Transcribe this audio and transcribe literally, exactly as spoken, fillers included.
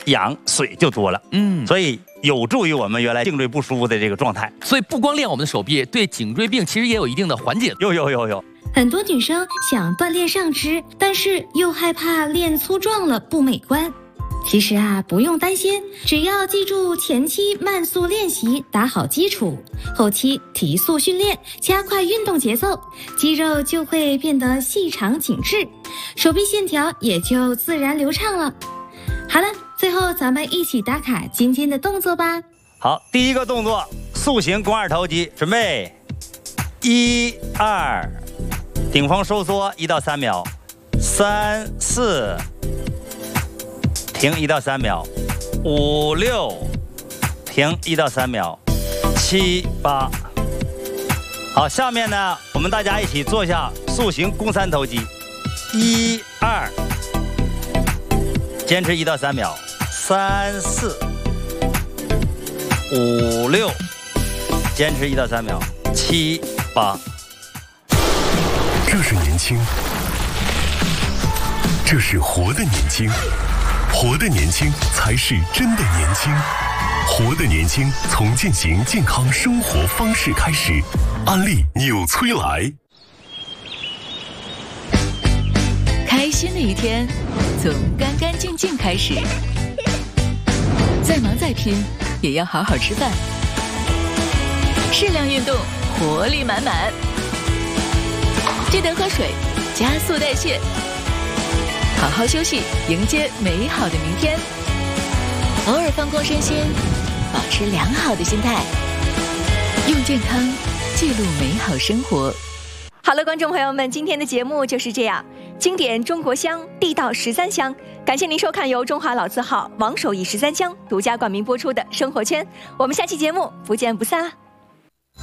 氧水就多了，嗯，所以有助于我们原来颈椎不舒服的这个状态。 所以不光练我们的手臂，对颈椎病其实也有一定的缓解。 有有有有。 很多女生想锻炼上肢，但是又害怕练粗壮了不美观。其实啊，不用担心，只要记住前期慢速练习，打好基础，后期提速训练，加快运动节奏，肌肉就会变得细长紧致，手臂线条也就自然流畅了。好了，最后咱们一起打卡今天的动作吧。 好，第一个动作，塑形肱二头肌，准备，一二，顶峰收缩一到三秒，三四。停一到三秒，五六，停一到三秒，七八。好，下面呢，我们大家一起做一下塑形肱三头肌，一二，坚持一到三秒，三四，五六，坚持一到三秒，七八。 这是年轻，这是活的年轻。活的年轻才是真的年轻，活的年轻从践行健康生活方式开始。安利纽崔莱。 开心的一天从干干净净开始，再忙再拼也要好好吃饭，适量运动，活力满满。记得喝水，加速代谢。好好休息，迎接美好的明天。偶尔放空身心，保持良好的心态，用健康记录美好生活。 好了，观众朋友们，今天的节目就是这样，经典中国香，地道十三香。感谢您收看由中华老字号王守义十三香独家冠名播出的《生活圈》，我们下期节目不见不散啦。